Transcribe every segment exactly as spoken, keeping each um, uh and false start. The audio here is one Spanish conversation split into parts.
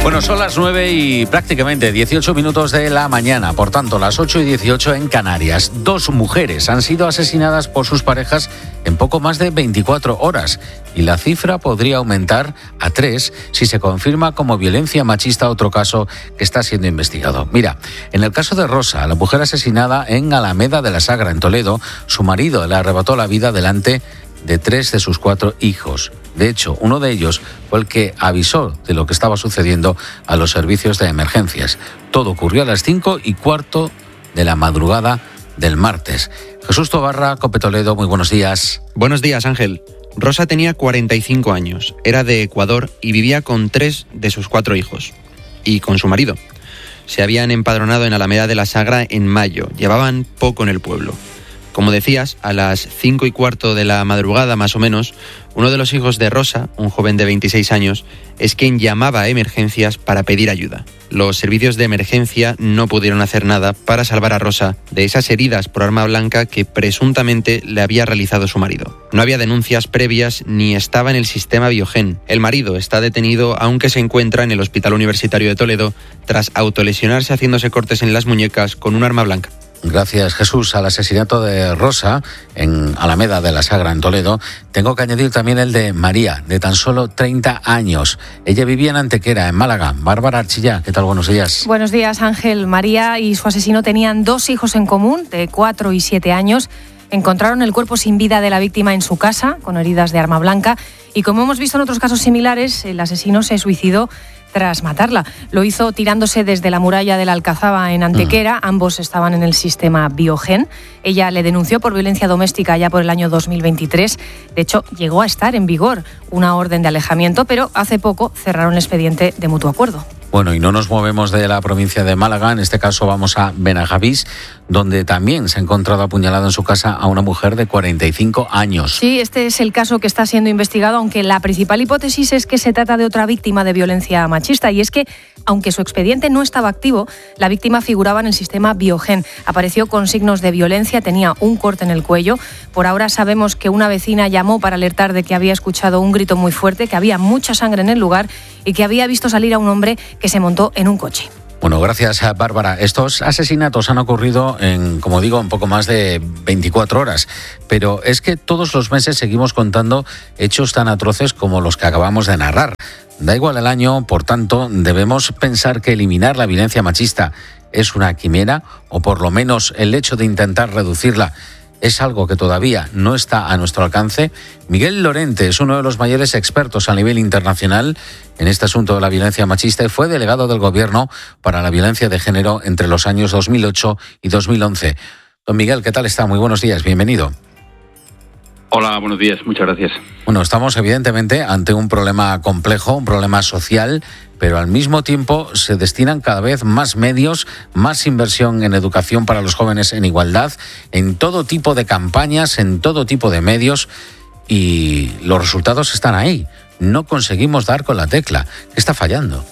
Bueno, son las nueve y prácticamente dieciocho minutos de la mañana, por tanto las ocho y dieciocho en Canarias. Dos mujeres han sido asesinadas por sus parejas en poco más de veinticuatro horas y la cifra podría aumentar a tres si se confirma como violencia machista otro caso que está siendo investigado. Mira, en el caso de Rosa, la mujer asesinada en Alameda de la Sagra, en Toledo, su marido le arrebató la vida delante de tres de sus cuatro hijos. De hecho, uno de ellos fue el que avisó de lo que estaba sucediendo a los servicios de emergencias. Todo ocurrió a las cinco y cuarto de la madrugada del martes. Jesús Tobarra, COPE Toledo, muy buenos días. Buenos días, Ángel. Rosa tenía cuarenta y cinco años, era de Ecuador y vivía con tres de sus cuatro hijos. Y con su marido. Se habían empadronado en Alameda de la Sagra en mayo. Llevaban poco en el pueblo. Como decías, a las cinco y cuarto de la madrugada, más o menos, uno de los hijos de Rosa, un joven de veintiséis años, es quien llamaba a emergencias para pedir ayuda. Los servicios de emergencia no pudieron hacer nada para salvar a Rosa de esas heridas por arma blanca que presuntamente le había realizado su marido. No había denuncias previas ni estaba en el sistema Biogen. El marido está detenido, aunque se encuentra en el Hospital Universitario de Toledo tras autolesionarse haciéndose cortes en las muñecas con un arma blanca. Gracias, Jesús. Al asesinato de Rosa en Alameda de la Sagra, en Toledo, tengo que añadir también el de María, de tan solo treinta años. Ella vivía en Antequera, en Málaga. Bárbara Archilla, ¿qué tal? Buenos días. Buenos días, Ángel. María y su asesino tenían dos hijos en común, de cuatro y siete años. Encontraron el cuerpo sin vida de la víctima en su casa, con heridas de arma blanca. Y como hemos visto en otros casos similares, el asesino se suicidó tras matarla. Lo hizo tirándose desde la muralla de la Alcazaba en Antequera. Mm. Ambos estaban en el sistema Biogen. Ella le denunció por violencia doméstica ya por el año dos mil veintitrés. De hecho, llegó a estar en vigor una orden de alejamiento, pero hace poco cerraron el expediente de mutuo acuerdo. Bueno, y no nos movemos de la provincia de Málaga. En este caso vamos a Benajavís, donde también se ha encontrado apuñalado en su casa a una mujer de cuarenta y cinco años. Sí, este es el caso que está siendo investigado, aunque la principal hipótesis es que se trata de otra víctima de violencia machista. Y es que, aunque su expediente no estaba activo, la víctima figuraba en el sistema Biogen. Apareció con signos de violencia, tenía un corte en el cuello. Por ahora sabemos que una vecina llamó para alertar de que había escuchado un grito muy fuerte, que había mucha sangre en el lugar y que había visto salir a un hombre que se montó en un coche. Bueno, gracias, Bárbara. Estos asesinatos han ocurrido en, como digo, en poco más de veinticuatro horas. Pero es que todos los meses seguimos contando hechos tan atroces como los que acabamos de narrar. Da igual el año, por tanto, debemos pensar que eliminar la violencia machista es una quimera, o por lo menos el hecho de intentar reducirla es algo que todavía no está a nuestro alcance. Miguel Lorente es uno de los mayores expertos a nivel internacional en este asunto de la violencia machista y fue delegado del Gobierno para la violencia de género entre los años dos mil ocho y dos mil once. Don Miguel, ¿qué tal está? Muy buenos días, bienvenido. Hola, buenos días, muchas gracias. Bueno, estamos evidentemente ante un problema complejo, un problema social, pero al mismo tiempo se destinan cada vez más medios, más inversión en educación para los jóvenes en igualdad, en todo tipo de campañas, en todo tipo de medios, y los resultados están ahí. No conseguimos dar con la tecla. ¿Qué está fallando?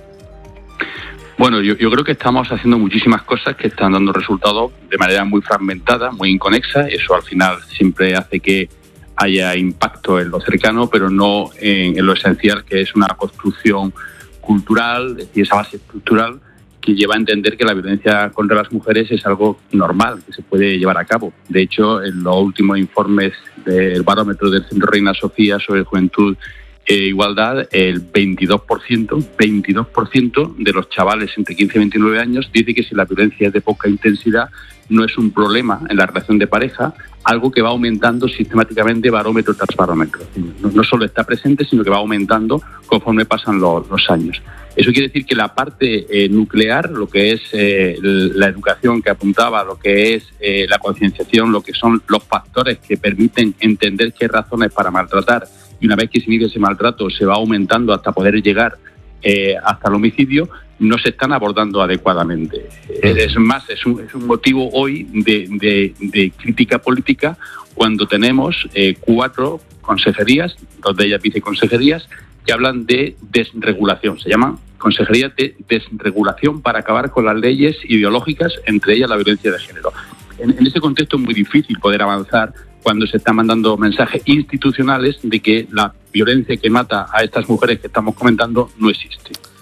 Bueno, yo, yo creo que estamos haciendo muchísimas cosas que están dando resultados de manera muy fragmentada, muy inconexa. Eso al final siempre hace que haya impacto en lo cercano, pero no en, en lo esencial, que es una construcción cultural y esa base estructural que lleva a entender que la violencia contra las mujeres es algo normal, que se puede llevar a cabo. De hecho, en los últimos informes del barómetro del Centro Reina Sofía sobre juventud e igualdad, el veintidós por ciento, veintidós por ciento de los chavales entre quince y veintinueve años dice que si la violencia es de poca intensidad no es un problema en la relación de pareja, algo que va aumentando sistemáticamente barómetro tras barómetro. No, no solo está presente, sino que va aumentando conforme pasan los, los años. Eso quiere decir que la parte eh, nuclear, lo que es eh, la educación que apuntaba, lo que es eh, la concienciación, lo que son los factores que permiten entender qué razones para maltratar, y una vez que se vive ese maltrato se va aumentando hasta poder llegar eh, hasta el homicidio, no se están abordando adecuadamente. Es más, es un, es un motivo hoy de, de, de crítica política cuando tenemos eh, cuatro consejerías, dos de ellas viceconsejerías, que hablan de desregulación. Se llaman consejerías de desregulación para acabar con las leyes ideológicas, entre ellas la violencia de género. En, en ese contexto es muy difícil poder avanzar cuando se están mandando mensajes institucionales de que la violencia que mata a estas mujeres que estamos comentando no existe.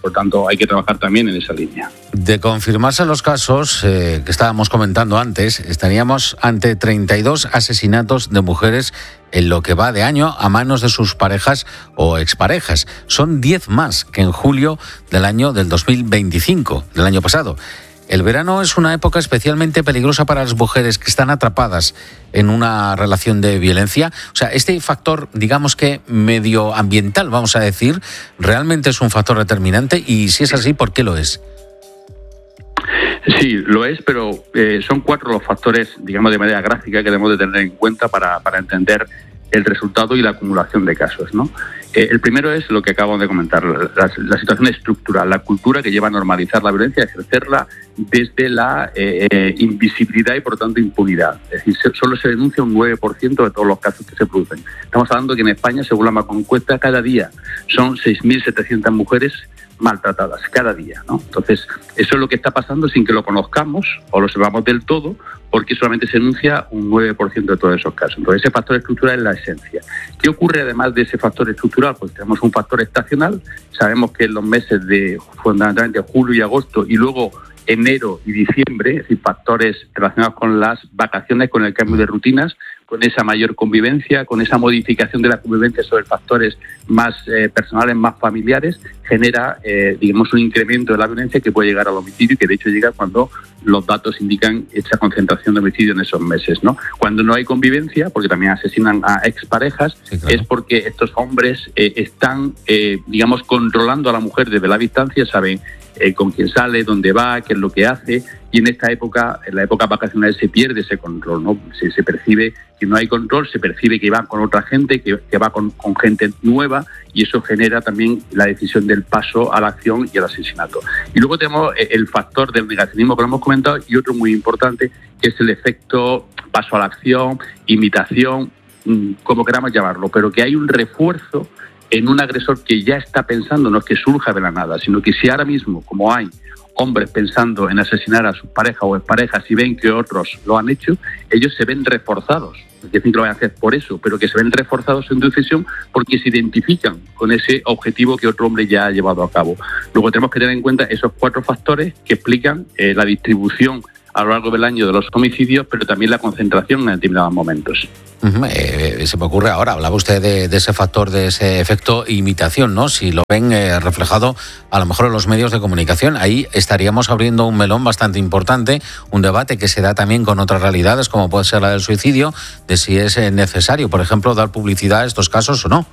Por tanto, hay que trabajar también en esa línea. De confirmarse los casos eh, que estábamos comentando antes, estaríamos ante treinta y dos asesinatos de mujeres en lo que va de año a manos de sus parejas o exparejas. Son diez más que en julio del año del dos mil veinticinco, del año pasado. El verano es una época especialmente peligrosa para las mujeres que están atrapadas en una relación de violencia. O sea, este factor, digamos que medioambiental, vamos a decir, realmente es un factor determinante, y si es así, ¿por qué lo es? Sí, lo es, pero eh, son cuatro los factores, digamos, de manera gráfica que debemos de tener en cuenta para, para entender el resultado y la acumulación de casos, ¿no? Eh, el primero es lo que acabo de comentar, la, la situación estructural, la cultura que lleva a normalizar la violencia, a ejercerla desde la eh, eh, invisibilidad y, por lo tanto, impunidad. Es decir, se, solo se denuncia un nueve por ciento de todos los casos que se producen. Estamos hablando que en España, según la Macroencuesta, cada día son seis mil setecientas mujeres maltratadas, cada día, ¿no? Entonces, eso es lo que está pasando sin que lo conozcamos o lo sepamos del todo, porque solamente se denuncia un nueve por ciento de todos esos casos. Entonces, ese factor estructural es la esencia. ¿Qué ocurre además de ese factor estructural? Pues tenemos un factor estacional. Sabemos que en los meses de, fundamentalmente, julio y agosto, y luego enero y diciembre, es decir, factores relacionados con las vacaciones, con el cambio de rutinas, con esa mayor convivencia, con esa modificación de la convivencia sobre factores más eh, personales, más familiares, genera, eh, digamos, un incremento de la violencia que puede llegar al homicidio, y que de hecho llega cuando los datos indican esa concentración de homicidio en esos meses, ¿no? Cuando no hay convivencia, porque también asesinan a exparejas, sí, claro, es porque estos hombres eh, están, eh, digamos, controlando a la mujer desde la distancia, saben eh, con quién sale, dónde va, qué es lo que hace, y en esta época, en la época vacacional, se pierde ese control, ¿no? Se, se percibe que no hay control, se percibe que va con otra gente, que, que va con, con gente nueva, y eso genera también la decisión del paso a la acción y al asesinato. Y luego tenemos el factor del negacionismo que lo hemos comentado, y otro muy importante, que es el efecto paso a la acción, imitación, como queramos llamarlo, pero que hay un refuerzo en un agresor que ya está pensando, no es que surja de la nada, sino que si ahora mismo, como hay hombres pensando en asesinar a sus parejas o exparejas y ven que otros lo han hecho, ellos se ven reforzados. Es decir, que lo van a hacer por eso, pero que se ven reforzados en su decisión porque se identifican con ese objetivo que otro hombre ya ha llevado a cabo. Luego tenemos que tener en cuenta esos cuatro factores que explican eh, la distribución a lo largo del año de los homicidios, pero también la concentración en determinados momentos. Uh-huh. Eh, se me ocurre ahora, hablaba usted de, de ese factor, de ese efecto imitación, ¿no? Si lo ven eh, reflejado a lo mejor en los medios de comunicación, ahí estaríamos abriendo un melón bastante importante, un debate que se da también con otras realidades, como puede ser la del suicidio, de si es necesario, por ejemplo, dar publicidad a estos casos o no.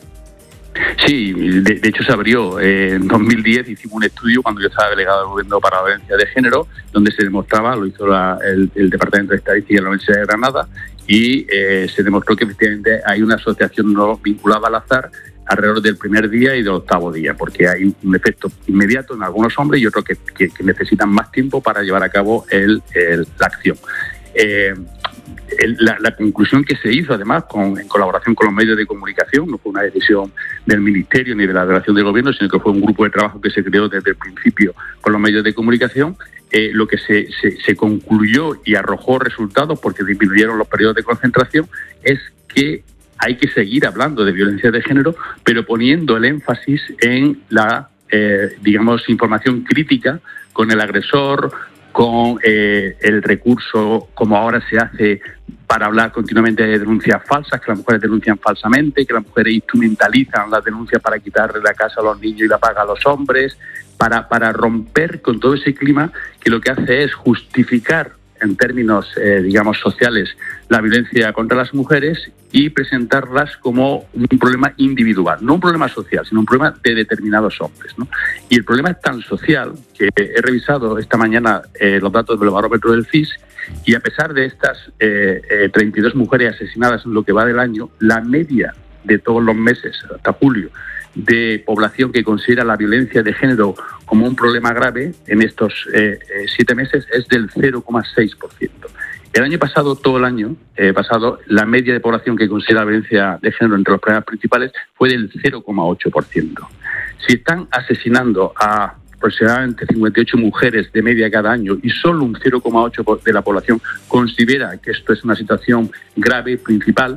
Sí, de, de hecho se abrió. Eh, en dos mil diez hicimos un estudio cuando yo estaba delegado del Gobierno para la Violencia de Género, donde se demostraba, lo hizo la, el, el Departamento de Estadística de la Universidad de Granada, y eh, se demostró que efectivamente hay una asociación no vinculada al azar alrededor del primer día y del octavo día, porque hay un efecto inmediato en algunos hombres y otros que, que, que necesitan más tiempo para llevar a cabo el, el, la acción. Eh, El, la, la conclusión que se hizo, además, con, en colaboración con los medios de comunicación, no fue una decisión del Ministerio ni de la delegación del Gobierno, sino que fue un grupo de trabajo que se creó desde el principio con los medios de comunicación, eh, lo que se, se, se concluyó y arrojó resultados, porque disminuyeron los periodos de concentración, es que hay que seguir hablando de violencia de género, pero poniendo el énfasis en la, eh, digamos, información crítica con el agresor, con eh, el recurso, como ahora se hace, para hablar continuamente de denuncias falsas, que las mujeres denuncian falsamente, que las mujeres instrumentalizan las denuncias para quitarle la casa a los niños y la paga a los hombres, para, para romper con todo ese clima que lo que hace es justificar en términos, eh, digamos, sociales, la violencia contra las mujeres y presentarlas como un problema individual, no un problema social, sino un problema de determinados hombres, ¿no? Y el problema es tan social que he revisado esta mañana eh, los datos del barómetro del C I S, y a pesar de estas eh, eh, treinta y dos mujeres asesinadas en lo que va del año, la media de todos los meses, hasta julio, de población que considera la violencia de género como un problema grave en estos eh, eh, siete meses es del cero coma seis por ciento. El año pasado, todo el año eh, pasado, la media de población que considera la violencia de género entre los problemas principales fue del cero coma ocho por ciento. Si están asesinando a aproximadamente cincuenta y ocho mujeres de media cada año y solo un cero coma ocho por ciento de la población considera que esto es una situación grave, principal,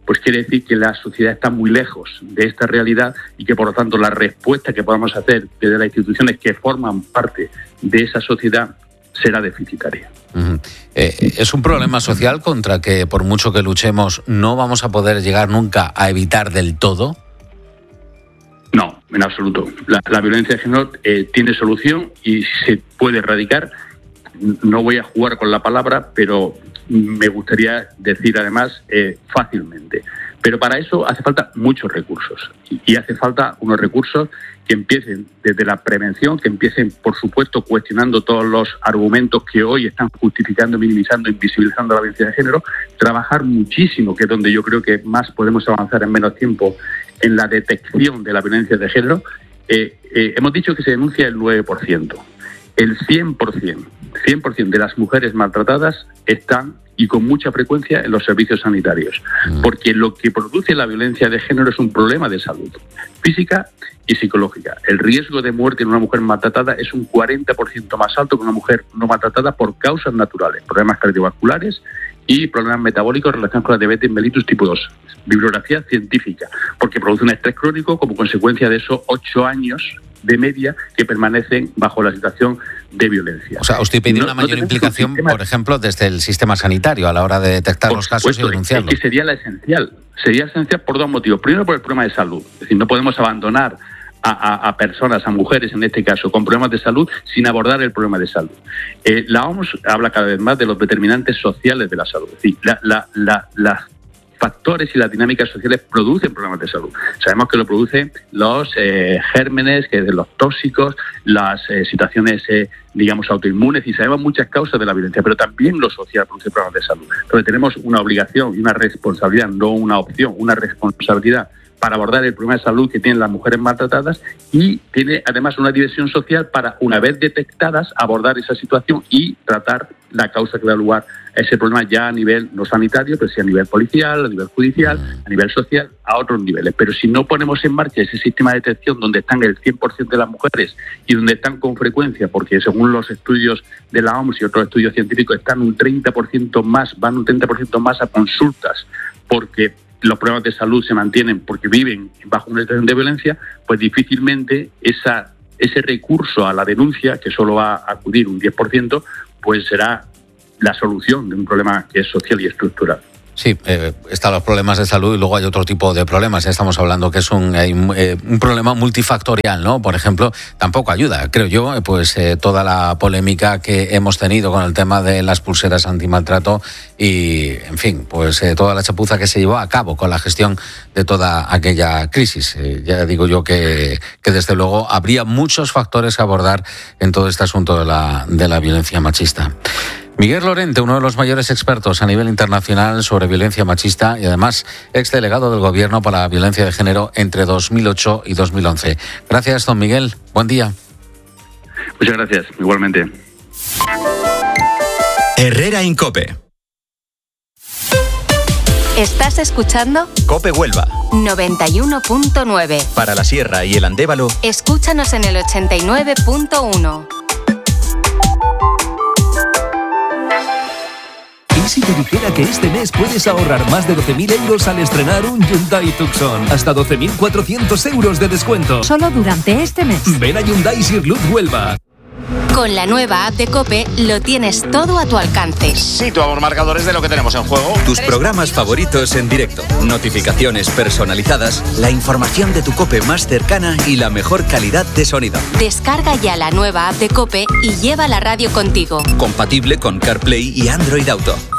pues quiere decir que la sociedad está muy lejos de esta realidad y que, por lo tanto, la respuesta que podamos hacer desde las instituciones que forman parte de esa sociedad será deficitaria. Uh-huh. Eh, ¿Es un problema social contra que, por mucho que luchemos, no vamos a poder llegar nunca a evitar del todo? No, en absoluto. La, la violencia de género eh, tiene solución y se puede erradicar. No voy a jugar con la palabra, pero me gustaría decir además eh, fácilmente. Pero para eso hace falta muchos recursos y, y hace falta unos recursos que empiecen desde la prevención, que empiecen, por supuesto, cuestionando todos los argumentos que hoy están justificando, minimizando, invisibilizando la violencia de género, trabajar muchísimo, que es donde yo creo que más podemos avanzar en menos tiempo, en la detección de la violencia de género. Eh, eh, hemos dicho que se denuncia el nueve por ciento. El cien por ciento, cien por ciento de las mujeres maltratadas están, y con mucha frecuencia, en los servicios sanitarios. Porque lo que produce la violencia de género es un problema de salud física y psicológica. El riesgo de muerte en una mujer maltratada es un cuarenta por ciento más alto que una mujer no maltratada por causas naturales, problemas cardiovasculares y problemas metabólicos relacionados con la diabetes mellitus tipo dos. Bibliografía científica, porque produce un estrés crónico como consecuencia de esos ocho años de media que permanecen bajo la situación de violencia. O sea, usted pide no, una mayor no implicación, sistema, por ejemplo, desde el sistema sanitario a la hora de detectar los casos supuesto, y denunciarlos. Es que sería la esencial. Sería esencial por dos motivos. Primero, por el problema de salud. Es decir, no podemos abandonar a, a, a personas, a mujeres en este caso, con problemas de salud sin abordar el problema de salud. Eh, la O M S habla cada vez más de los determinantes sociales de la salud. Es decir, la, la, la, la factores y las dinámicas sociales producen problemas de salud. Sabemos que lo producen los eh, gérmenes, que de los tóxicos, las eh, situaciones, eh, digamos, autoinmunes, y sabemos muchas causas de la violencia, pero también lo social produce problemas de salud. Entonces tenemos una obligación y una responsabilidad, no una opción, una responsabilidad para abordar el problema de salud que tienen las mujeres maltratadas, y tiene además una dimensión social para, una vez detectadas, abordar esa situación y tratar la causa que da lugar a ese problema ya a nivel no sanitario, pero sí a nivel policial, a nivel judicial, a nivel social, a otros niveles. Pero si no ponemos en marcha ese sistema de detección donde están el cien por ciento de las mujeres y donde están con frecuencia, porque según los estudios de la O M S y otros estudios científicos están un treinta por ciento más, van un treinta por ciento más a consultas porque los problemas de salud se mantienen porque viven bajo una situación de violencia, pues difícilmente esa, ese recurso a la denuncia, que solo va a acudir un diez por ciento, pues será la solución de un problema que es social y estructural. Sí, eh, están los problemas de salud y luego hay otro tipo de problemas. Ya estamos hablando que es un, eh, un problema multifactorial, ¿no? Por ejemplo, tampoco ayuda, creo yo, pues eh, toda la polémica que hemos tenido con el tema de las pulseras antimaltrato y, en fin, pues eh, toda la chapuza que se llevó a cabo con la gestión de toda aquella crisis. Eh, ya digo yo que, que desde luego habría muchos factores a abordar en todo este asunto de la, de la violencia machista. Miguel Lorente, uno de los mayores expertos a nivel internacional sobre violencia machista y además exdelegado del Gobierno para la violencia de género entre dos mil ocho y dos mil once. Gracias, don Miguel. Buen día. Muchas gracias, igualmente. Herrera en COPE. ¿Estás escuchando? COPE Huelva. noventa y uno punto nueve. Para la Sierra y el Andévalo. Escúchanos en el ochenta y nueve punto uno. ¿Y si te dijera que este mes puedes ahorrar más de doce mil euros al estrenar un Hyundai Tucson? Hasta doce mil cuatrocientos euros de descuento. Solo durante este mes. Ven a Hyundai Sirlut Huelva. Con la nueva app de COPE lo tienes todo a tu alcance. Situamos marcadores de lo que tenemos en juego. Tus programas favoritos en directo, notificaciones personalizadas, la información de tu COPE más cercana y la mejor calidad de sonido. Descarga ya la nueva app de COPE y lleva la radio contigo. Compatible con CarPlay y Android Auto.